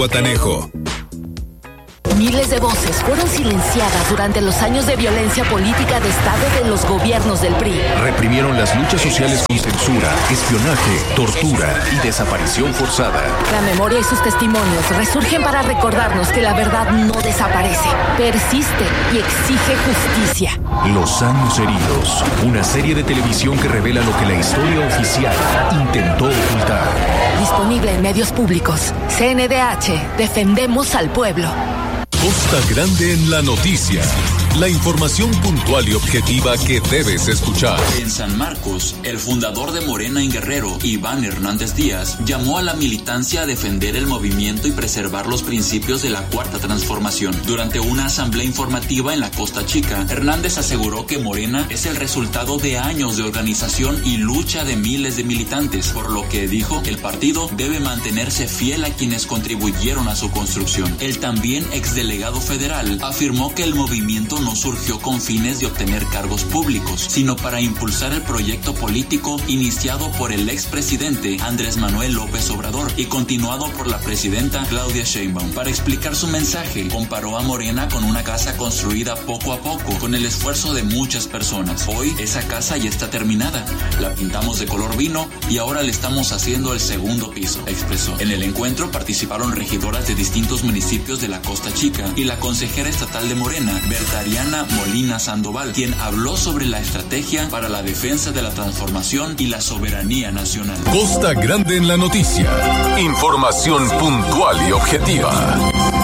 Guatanejo. Miles de voces fueron silenciadas durante los años de violencia política de Estado de los gobiernos del PRI. Reprimieron las luchas sociales con censura, espionaje, tortura y desaparición forzada. La memoria y sus testimonios resurgen para recordarnos que la verdad no desaparece, persiste y exige justicia. Los años heridos, una serie de televisión que revela lo que la historia oficial intentó ocultar. Disponible en medios públicos. CNDH, defendemos al pueblo. Costa Grande en la noticia. La información puntual y objetiva que debes escuchar. En San Marcos, el fundador de Morena en Guerrero, Iván Hernández Díaz, llamó a la militancia a defender el movimiento y preservar los principios de la Cuarta Transformación. Durante una asamblea informativa en la Costa Chica, Hernández aseguró que Morena es el resultado de años de organización y lucha de miles de militantes, por lo que dijo el partido debe mantenerse fiel a quienes contribuyeron a su construcción. El también exdelegado federal afirmó que el movimiento no surgió con fines de obtener cargos públicos, sino para impulsar el proyecto político iniciado por el expresidente Andrés Manuel López Obrador y continuado por la presidenta Claudia Sheinbaum. Para explicar su mensaje, comparó a Morena con una casa construida poco a poco, con el esfuerzo de muchas personas. Hoy esa casa ya está terminada, la pintamos de color vino y ahora le estamos haciendo el segundo piso, expresó. En el encuentro participaron regidoras de distintos municipios de la Costa Chica y la consejera estatal de Morena, Berta Ariana Molina Sandoval, quien habló sobre la estrategia para la defensa de la transformación y la soberanía nacional. Costa Grande en la noticia. Información puntual y objetiva.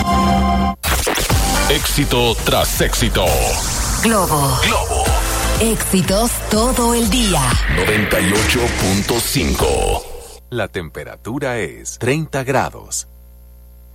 Éxito tras éxito. Globo. Éxitos todo el día. 98.5. La temperatura es 30 grados.